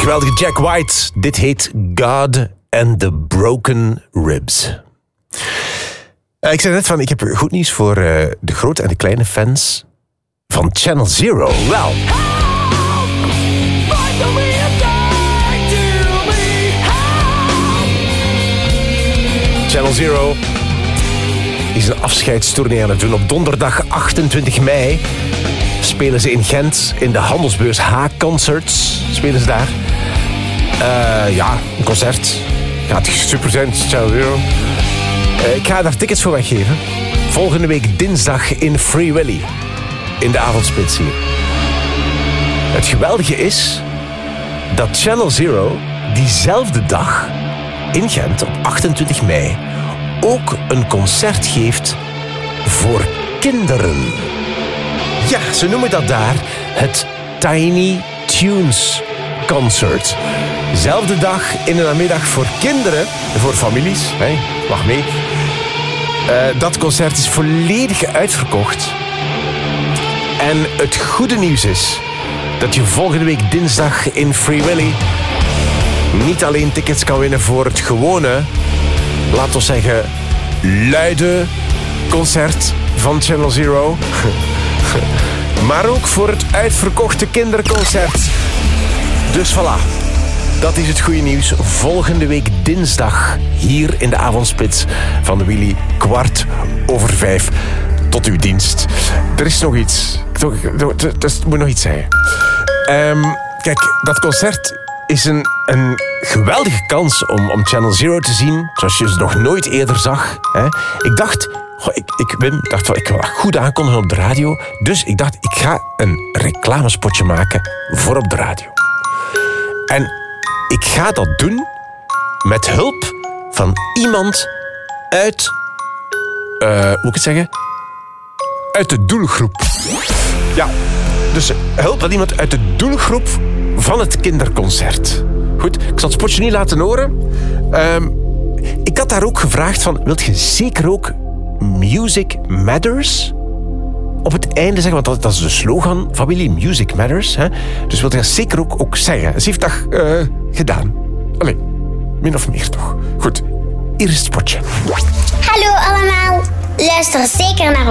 geweldige Jack White. Dit heet God and the Broken Ribs. Ik zei net van, ik heb goed nieuws voor de grote en de kleine fans van Channel Zero. Wel. Channel Zero is een afscheidstournee aan het doen. Op donderdag 28 mei spelen ze in Gent in de handelsbeurs H-Concerts. Spelen ze daar. Een concert. Gaat super zijn, Channel Zero. Ik ga daar tickets voor weggeven. Volgende week dinsdag in Free Willy. In de avondspits hier. Het geweldige is dat Channel Zero diezelfde dag in Gent op 28 mei ook een concert geeft voor kinderen. Ja, ze noemen dat daar het Tiny Tunes Concert. Zelfde dag in de namiddag voor kinderen, voor families. Wacht mee. Dat concert is volledig uitverkocht. En het goede nieuws is dat je volgende week dinsdag in Free Willy niet alleen tickets kan winnen voor het gewone, laten we zeggen, luide concert van Channel Zero, maar ook voor het uitverkochte kinderconcert. Dus voilà, dat is het goede nieuws. Volgende week dinsdag hier in de avondspits van de Willy 5:15 tot uw dienst. Er is nog iets. Er moet nog iets zijn. Kijk, dat concert is een geweldige kans om Channel Zero te zien, zoals je ze nog nooit eerder zag. Ik dacht, Wim dacht van, ik wil dat goed aankondigen op de radio. Dus ik dacht, ik ga een reclamespotje maken voor op de radio. En ik ga dat doen met hulp van iemand uit, hoe moet ik het zeggen? Uit de doelgroep. Ja, dus hulp van iemand uit de doelgroep van het kinderconcert. Goed, ik zal het spotje niet laten horen. Ik had daar ook gevraagd van, wilt je zeker ook Music Matters op het einde zeggen? Want dat is de slogan van Willy, Music Matters. Hè? Dus wilt je dat zeker ook zeggen. Ze heeft dat gedaan. Allee, min of meer toch. Goed, hier is het spotje. Hallo allemaal, luister zeker naar